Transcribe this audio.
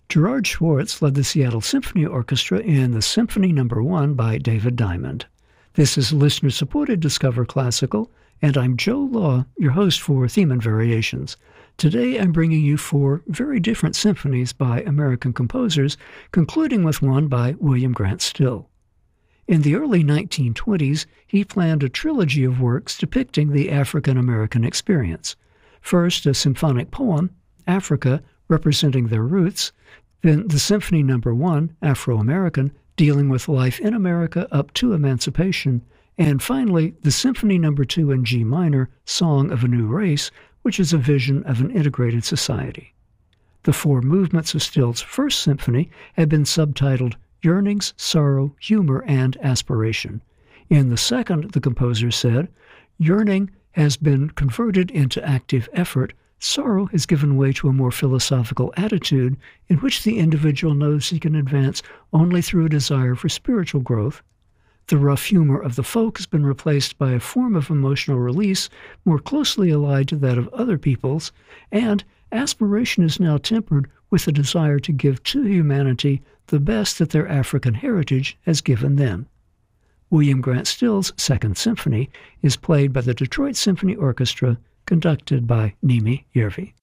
Gerard Schwartz led the Seattle Symphony Orchestra in the Symphony No. 1 by David Diamond. This is listener-supported Discover Classical, and I'm Joe Law, your host for Theme and Variations. Today I'm bringing you 4 very different symphonies by American composers, concluding with one by William Grant Still. In the early 1920s, he planned a trilogy of works depicting the African-American experience. First, a symphonic poem, Africa, representing their roots, then the Symphony No. 1, Afro-American, dealing with life in America up to emancipation, and finally, the Symphony No. 2 in G minor, Song of a New Race, which is a vision of an integrated society. The 4 movements of Still's first symphony have been subtitled Yearnings, Sorrow, Humor, and Aspiration. In the second, the composer said, yearning has been converted into active effort. Sorrow has given way to a more philosophical attitude in which the individual knows he can advance only through a desire for spiritual growth. The rough humor of the folk has been replaced by a form of emotional release more closely allied to that of other peoples, and aspiration is now tempered with a desire to give to humanity the best that their African heritage has given them. William Grant Still's Second Symphony is played by the Detroit Symphony Orchestra, conducted by Nimi Järvi.